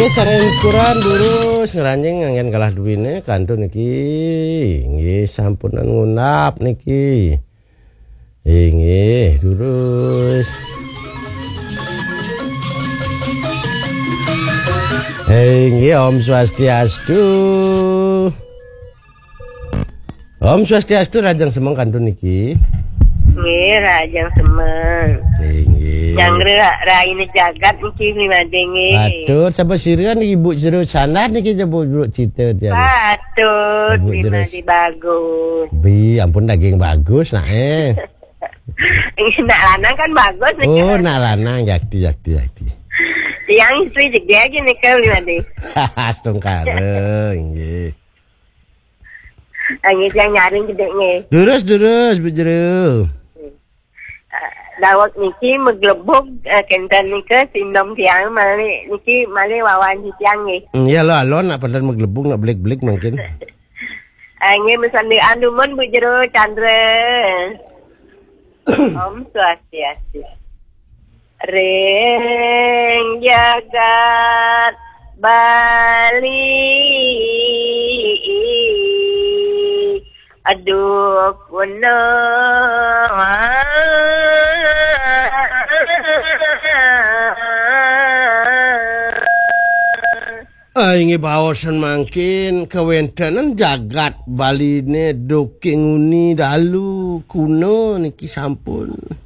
Nggih sareng ukuran lurus ngranjing anggen kalah duwine kantun niki. Nggih sampunan ngunap niki. Nggih lurus. Nggih Om Swastiastu. Om Swastiastu rajang semeng kantun niki. Nggih rajang semeng. Nggih. Jangre raine jagat niki mimade nggih. Batur sapa sirian Ibu jero sanah niki jebul cita dia. Batur mimade bagus. Bi ampun daging bagus nak Nak lanang kan bagus. Oh nak lanang yakti. Yang istri gede aja nih kau mimade. Astungkare nggih. Angin yang nyaring gede nggih. Lurus Bu jero. Lawak niki meglebuk kentan nika sindom tiang mali niki mali wawan tiang nggih. Iya lo alon nak padan meglebuk nak belik-belik mungkin. Nggih mesandi andumun Bu Jero Chandra. Om Swastiastu. Ring jagat Bali. Aduh kuno. Ingi bawasan mangkin kewentanan jagat baline doking uni dalu kuno niki sampun.